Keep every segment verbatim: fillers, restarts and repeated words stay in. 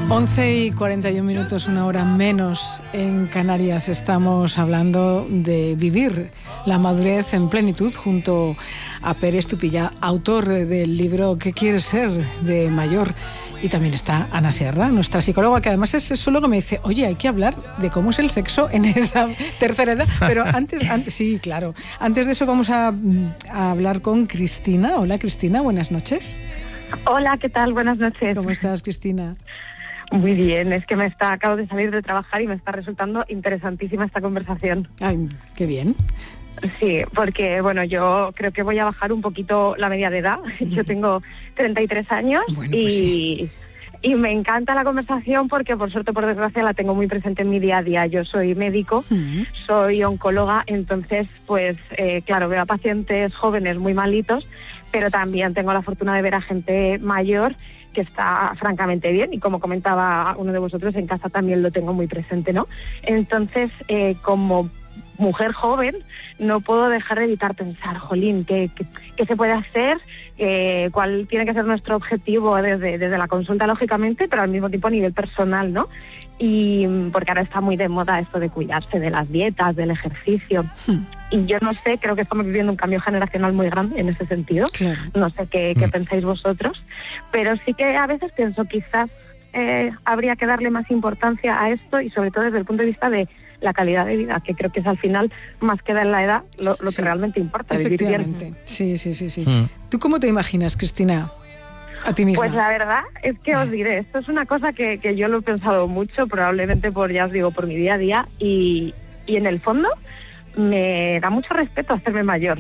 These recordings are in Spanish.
once y cuarenta y un minutos, una hora menos en Canarias. Estamos hablando de vivir la madurez en plenitud junto a Pere Estupilla, autor del libro ¿Qué quieres ser de mayor? Y también está Ana Sierra, nuestra psicóloga, que además es psicóloga, me dice, oye, hay que hablar de cómo es el sexo en esa tercera edad. Pero antes, antes sí, claro, antes de eso vamos a, a hablar con Cristina. Hola, Cristina, buenas noches. Hola, ¿qué tal? Buenas noches. ¿Cómo estás, Cristina? Muy bien, es que me está acabo de salir de trabajar y me está resultando interesantísima esta conversación. Ay, qué bien. Sí, porque bueno, yo creo que voy a bajar un poquito la media de edad. Yo tengo treinta y tres años. Bueno, pues y, sí. y me encanta la conversación porque por suerte, por desgracia, la tengo muy presente en mi día a día. Yo soy médico, uh-huh. soy oncóloga, entonces pues eh, claro, veo a pacientes jóvenes muy malitos, pero también tengo la fortuna de ver a gente mayor que está francamente bien, y como comentaba uno de vosotros, en casa también lo tengo muy presente, ¿no? Entonces, eh, como mujer joven, no puedo dejar de evitar pensar, jolín, ¿qué, qué, qué se puede hacer? Eh, ¿Cuál tiene que ser nuestro objetivo desde, desde la consulta, lógicamente, pero al mismo tiempo a nivel personal, ¿no? Y porque ahora está muy de moda esto de cuidarse, de las dietas, del ejercicio. Hmm. Y yo no sé, creo que estamos viviendo un cambio generacional muy grande en ese sentido. Claro. No sé qué, qué mm. pensáis vosotros, pero sí que a veces pienso quizás eh, habría que darle más importancia a esto, y sobre todo desde el punto de vista de la calidad de vida, que creo que es al final, más que en la edad, lo, lo sí. que realmente importa. Efectivamente. Vivir bien. Sí, sí, sí, sí. Mm. ¿Tú cómo te imaginas, Cristina, a ti misma? Pues la verdad es que os diré, esto es una cosa que, que yo lo he pensado mucho, probablemente por, ya os digo, por mi día a día, y, y en el fondo me da mucho respeto hacerme mayor,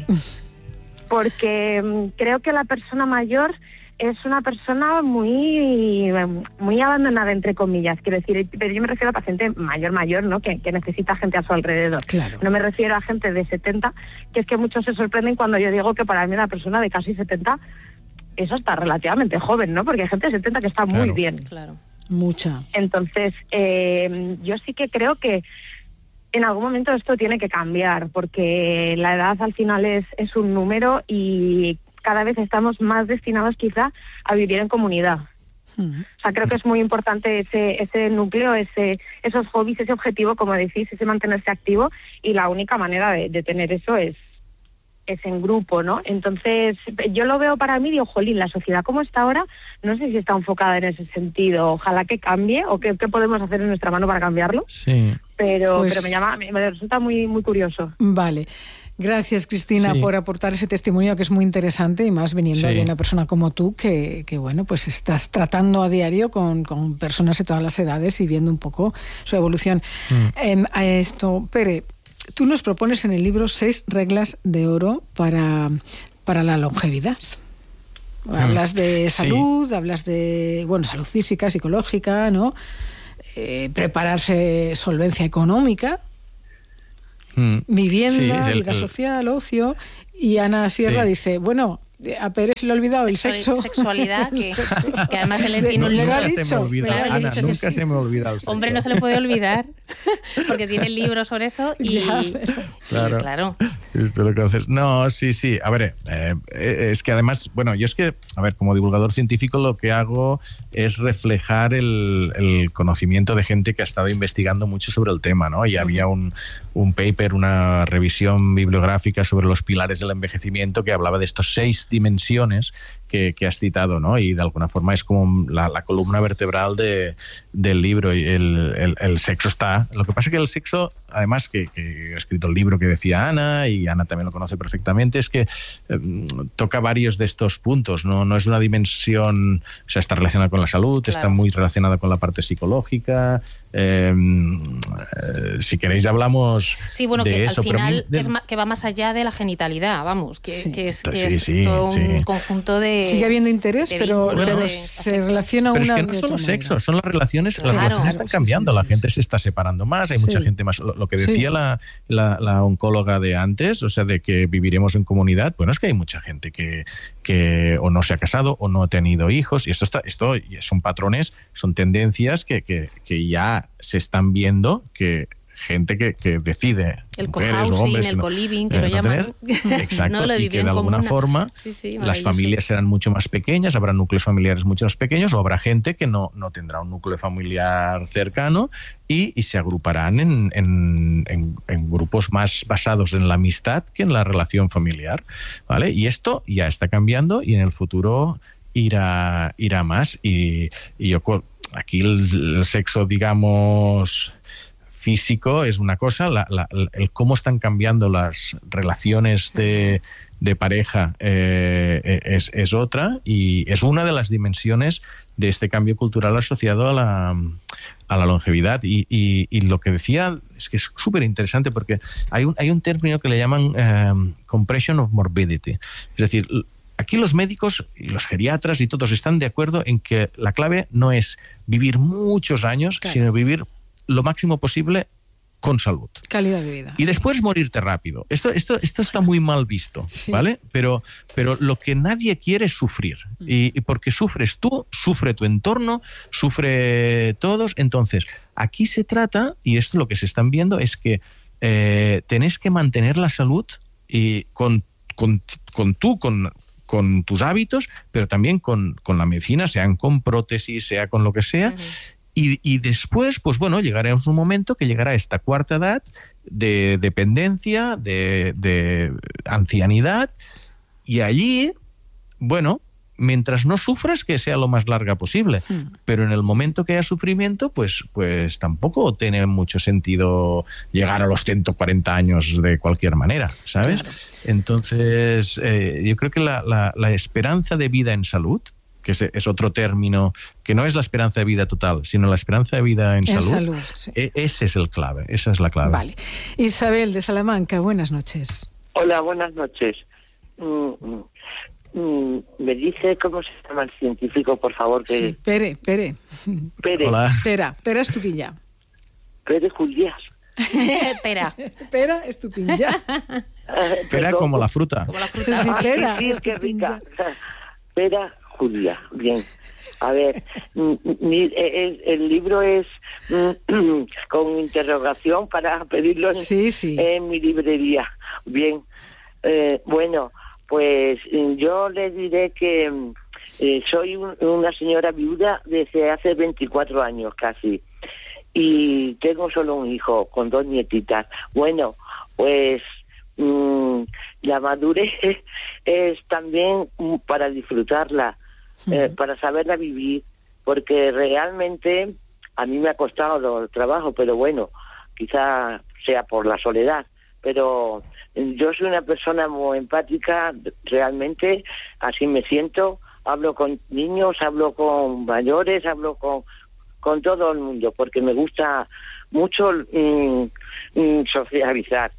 porque creo que la persona mayor es una persona muy muy abandonada, entre comillas, quiero decir, pero yo me refiero a paciente mayor, mayor, ¿no? Que, que necesita gente a su alrededor. Claro. No me refiero a gente de setenta, que es que muchos se sorprenden cuando yo digo que para mí una persona de casi setenta, eso está relativamente joven, ¿no? Porque hay gente de setenta que está claro. muy bien. Claro, mucha. Entonces, eh, yo sí que creo que en algún momento esto tiene que cambiar, porque la edad al final es, es un número, y cada vez estamos más destinados quizá a vivir en comunidad. Uh-huh. O sea, creo que es muy importante ese ese núcleo, ese esos hobbies, ese objetivo, como decís, ese mantenerse activo, y la única manera de, de tener eso es es en grupo, ¿no? Entonces, yo lo veo para mí, digo, jolín, la sociedad como está ahora, no sé si está enfocada en ese sentido. Ojalá que cambie, o qué, qué podemos hacer en nuestra mano para cambiarlo. Sí. Pero, pues, pero me llama, me, me resulta muy, muy curioso. Vale. Gracias, Cristina, sí. por aportar ese testimonio que es muy interesante, y más viniendo sí. de una persona como tú que, que bueno, pues estás tratando a diario con, con personas de todas las edades y viendo un poco su evolución. Mm. Eh, a esto, Pere, tú nos propones en el libro seis reglas de oro para, para la longevidad. Mm. Hablas de salud, sí. hablas de bueno, salud física, psicológica, ¿no? Eh, prepararse, solvencia económica, mm. vivienda, sí, el, vida social, ocio. Y Ana Sierra sí. dice, bueno, a Pere se le ha olvidado el sexo. Sexualidad, que, sexo. que además él tiene un libro. Nunca se me olvida, claro, Ana, dicho, nunca sí. se me ha olvidado el sexo. Hombre, no se le puede olvidar, porque tiene libros sobre eso y... Ya, pero... Claro, y, claro. Esto lo conoces. No, sí, sí. A ver, eh, es que además, bueno, yo es que, a ver, como divulgador científico lo que hago es reflejar el, el conocimiento de gente que ha estado investigando mucho sobre el tema, ¿no? Y uh-huh. había un, un paper, una revisión bibliográfica sobre los pilares del envejecimiento que hablaba de estos seis dimensiones que, que has citado, ¿no? Y de alguna forma es como la, la columna vertebral de, del libro. Y el, el, el sexo está... Lo que pasa es que el sexo, además, que, que he escrito el libro que decía Ana, y Ana también lo conoce perfectamente, es que eh, toca varios de estos puntos, ¿no? No es una dimensión... O sea, está relacionada con la salud, claro. está muy relacionada con la parte psicológica. Eh, eh, si queréis hablamos sí, bueno, de que eso. al final pero, que, es, que va más allá de la genitalidad, vamos, que, sí. que es, que sí, es sí, todo sí. un conjunto de... Sigue habiendo interés, pero, pero de, se relaciona pero una... Pero es que no solo sexo, son las relaciones, claro, las relaciones están cambiando, sí, sí, sí, la gente sí. se está separando más, hay sí. mucha gente más... Lo, lo que decía sí. la, la, la oncóloga de antes, o sea, de que viviremos en comunidad, bueno, es que hay mucha gente que, que o no se ha casado o no ha tenido hijos, y esto está, esto son patrones, son tendencias que, que, que ya se están viendo, que gente que, que decide, el co-housing, el no, co-living, que lo llaman. Exacto, no, lo y que de alguna comuna. forma sí, sí, las familias serán mucho más pequeñas, habrá núcleos familiares mucho más pequeños, o habrá gente que no, no tendrá un núcleo familiar cercano y, y se agruparán en, en, en, en grupos más basados en la amistad que en la relación familiar, ¿vale? Y esto ya está cambiando y en el futuro irá, irá más. Y, y yo aquí el, el sexo, digamos, físico es una cosa, la, la, el cómo están cambiando las relaciones de, de pareja eh, es, es otra, y es una de las dimensiones de este cambio cultural asociado a la, a la longevidad. Y, y, y lo que decía es que es súper interesante, porque hay un, hay un término que le llaman eh, compression of morbidity. Es decir, aquí los médicos y los geriatras y todos están de acuerdo en que la clave no es vivir muchos años, claro, sino vivir lo máximo posible con salud. Calidad de vida. Y sí, después morirte rápido. Esto, esto, esto está muy mal visto, sí, ¿vale? Pero, pero lo que nadie quiere es sufrir. Mm. Y, y porque sufres tú, sufre tu entorno, sufre todos. Entonces, aquí se trata, y esto lo que se están viendo, es que eh, tenés que mantener la salud y con, con, con tú, con... con tus hábitos, pero también con, con la medicina, sean con prótesis, sea con lo que sea. Uh-huh. Y, y después, pues bueno, llegaremos a un momento que llegará esta cuarta edad de dependencia, de, de ancianidad, y allí, bueno, mientras no sufras, que sea lo más larga posible. Hmm. Pero en el momento que haya sufrimiento, pues, pues tampoco tiene mucho sentido llegar a los ciento cuarenta años de cualquier manera, ¿sabes? Claro. Entonces, eh, yo creo que la, la, la esperanza de vida en salud, que es, es otro término, que no es la esperanza de vida total, sino la esperanza de vida en, en salud, salud sí. e- ese es el clave, esa es la clave. Vale. Isabel, de Salamanca, buenas noches. Hola, buenas noches. Mm, mm, ¿Me dice cómo se llama el científico, por favor? Que... Sí, Pere, Pere. Pere. Hola. Pera, Pera Estupilla. Pere Juliás. Pera. Pera Estupilla. Pera como la fruta. Como la fruta. Sí, ah, pera, sí, sí, qué rica. Pera Julia, bien. A ver, mi, el, el libro es con interrogación para pedirlo en, sí, sí. en mi librería. Bien, eh, bueno, pues yo le diré que eh, soy un, una señora viuda desde hace veinticuatro años casi, y tengo solo un hijo con dos nietitas. Bueno, pues mmm, la madurez es también para disfrutarla, uh-huh. eh, para saberla vivir, porque realmente a mí me ha costado el trabajo, pero bueno, quizá sea por la soledad, pero yo soy una persona muy empática, realmente, así me siento, hablo con niños, hablo con mayores, hablo con, con todo el mundo, porque me gusta mucho mm, mm, socializar.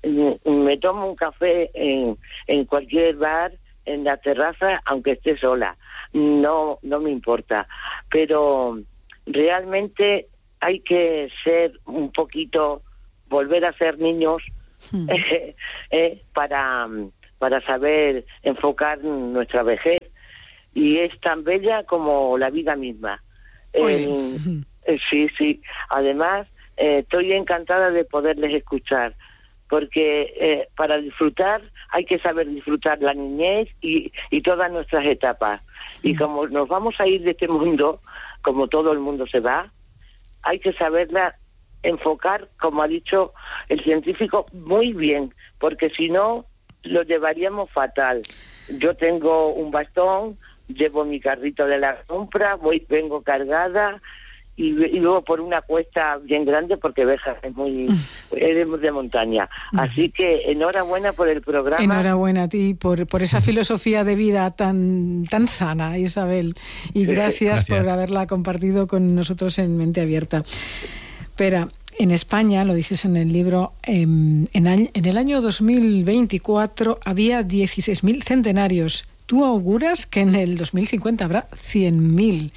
Me tomo un café en, en cualquier bar, en la terraza, aunque esté sola, no, no me importa, pero realmente hay que ser un poquito, volver a ser niños, hmm. eh, eh, para, para saber enfocar nuestra vejez, y es tan bella como la vida misma. Eh, eh, sí, sí, además eh, estoy encantada de poderles escuchar, porque eh, para disfrutar hay que saber disfrutar la niñez y, y todas nuestras etapas. Y como nos vamos a ir de este mundo, como todo el mundo se va, hay que saberla enfocar, como ha dicho el científico, muy bien, porque si no, lo llevaríamos fatal. Yo tengo un bastón, llevo mi carrito de la compra, voy, vengo cargada, y, y luego por una cuesta bien grande, porque Béjar es muy es de montaña. Así que enhorabuena por el programa. Enhorabuena a ti por, por esa filosofía de vida tan, tan sana, Isabel. Y gracias, gracias por haberla compartido con nosotros en Mente Abierta. Pero en España, lo dices en el libro, en, en, en el año dos mil veinticuatro había dieciséis mil centenarios. Tú auguras que en el dos mil cincuenta habrá cien mil.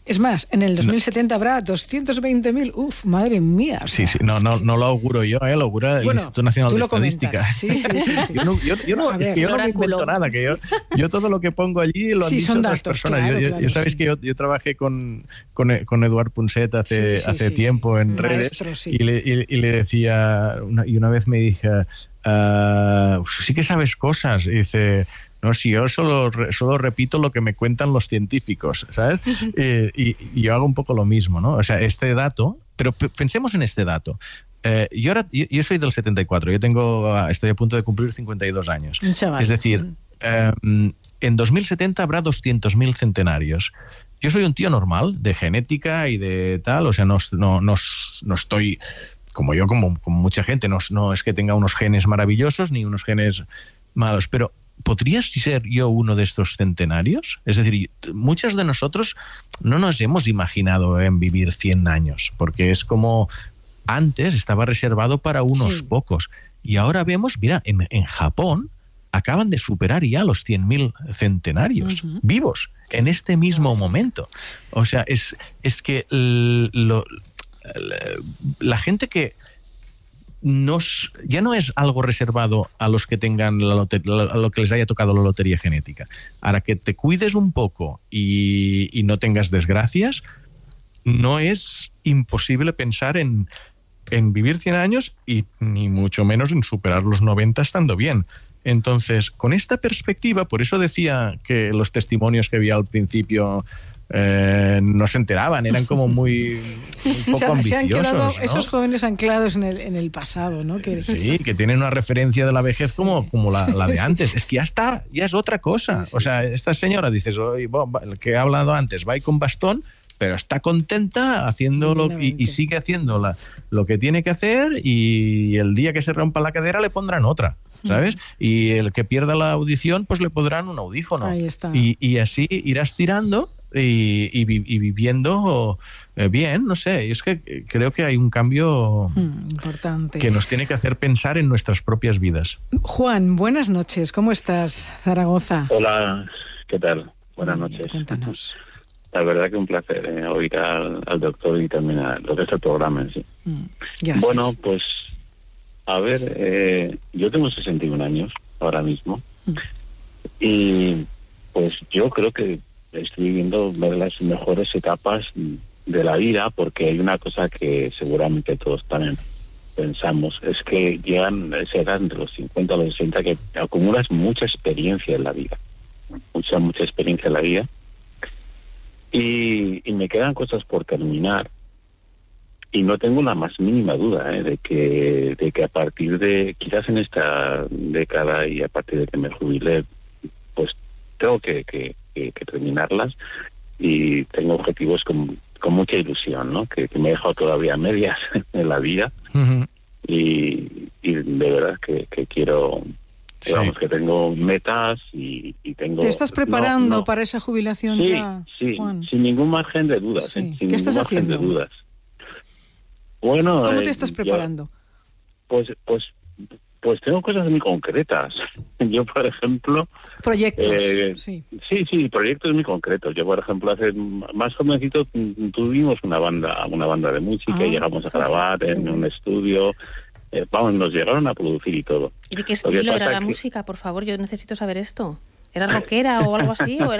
Es más, en el dos mil setenta no. habrá doscientos veinte mil. Uf, madre mía. O sea, sí, sí, no, no, no lo auguro yo, ¿eh? Lo augura el bueno, Instituto Nacional tú de lo Estadística. Sí, sí, sí, sí. Yo no, yo, yo no, es ver, que yo no me invento nada, que yo, yo todo lo que pongo allí lo han sí, dicho son otras datos, personas. claro, yo, yo, claro, yo sabéis sí. que yo, yo trabajé con, con, con Eduard Punset hace, sí, sí, hace sí, tiempo sí. en Maestro, redes sí. y, le, y, y le decía, una, y una vez me dije, uh, sí que sabes cosas, y dice... No, si yo solo, solo repito lo que me cuentan los científicos, ¿sabes? eh, y, y yo hago un poco lo mismo, ¿no? O sea, este dato, pero pensemos en este dato. Eh, yo, ahora, yo, yo soy del setenta y cuatro, yo tengo, estoy a punto de cumplir cincuenta y dos años. Un chaval. Es decir, eh, en dos mil setenta habrá doscientos mil centenarios. Yo soy un tío normal, de genética y de tal, o sea, no, no, no, no estoy... como yo, como, como mucha gente, no, no es que tenga unos genes maravillosos ni unos genes malos, pero ¿podría ser yo uno de estos centenarios? Es decir, muchos de nosotros no nos hemos imaginado en vivir cien años, porque es como antes estaba reservado para unos sí. pocos. Y ahora vemos, mira, en, en Japón acaban de superar ya los cien mil centenarios uh-huh. vivos en este mismo momento. O sea, es, es que lo, la gente que Nos, ya no es algo reservado a los que tengan la lotería, a lo que les haya tocado la lotería genética. Ahora, que te cuides un poco y, y no tengas desgracias, no es imposible pensar en, en vivir cien años y ni mucho menos en superar los noventa estando bien. Entonces, con esta perspectiva, por eso decía que los testimonios que vi al principio eh, no se enteraban, eran como muy, muy poco se, ambiciosos. Se han quedado ¿no? esos jóvenes anclados en el, en el pasado, ¿no? Que... Sí, que tienen una referencia de la vejez sí. como, como la, la de sí. antes. Es que ya está, ya es otra cosa. Sí, sí, o sea, sí. esta señora, dices, el que he hablado antes, va ahí con bastón, pero está contenta haciendo lo, y, y sigue haciendo la, lo que tiene que hacer, y el día que se rompa la cadera le pondrán otra, ¿sabes? Mm. Y el que pierda la audición, pues le pondrán un audífono. Ahí está. Y, y así irás tirando y, y, y viviendo bien, no sé. Es que creo que hay un cambio mm, importante que nos tiene que hacer pensar en nuestras propias vidas. Juan, buenas noches. ¿Cómo estás, Zaragoza? Hola, ¿qué tal? Buenas Muy noches. Bien, cuéntanos. La verdad que un placer eh, oír al, al doctor y también a lo que es el programa en sí. Mm, bueno, pues, a ver, eh, yo tengo sesenta y un años ahora mismo mm. y pues yo creo que estoy viviendo las mejores etapas de la vida, porque hay una cosa que seguramente todos también pensamos, es que llegan a esa edad de los cincuenta a los sesenta que acumulas mucha experiencia en la vida, mucha, mucha experiencia en la vida. Y, y me quedan cosas por terminar y no tengo la más mínima duda ¿eh? de que de que a partir de quizás en esta década y a partir de que me jubile, pues tengo que, que, que, que terminarlas, y tengo objetivos con, con mucha ilusión, ¿no? que, que me he dejado todavía medias en la vida. Uh-huh. y, y de verdad que, que quiero digamos sí. que tengo metas y, y tengo... ¿Te estás preparando no, no. para esa jubilación sí, ya, sí, Juan? Sin ningún margen de dudas. Sí. ¿eh? Sin ¿Qué estás margen haciendo? De dudas. Bueno, ¿Cómo eh, te estás preparando? Yo, pues, pues, pues tengo cosas muy concretas. Yo, por ejemplo... Proyectos, eh, sí. Sí, sí, proyectos muy concretos. Yo, por ejemplo, hace más jovencito tuvimos una banda, una banda de música ah, y llegamos a grabar en un estudio... Eh, vamos, nos llegaron a producir y todo. ¿Y de qué estilo era la que... música, por favor? Yo necesito saber esto. ¿Era rockera o algo así? ¿O era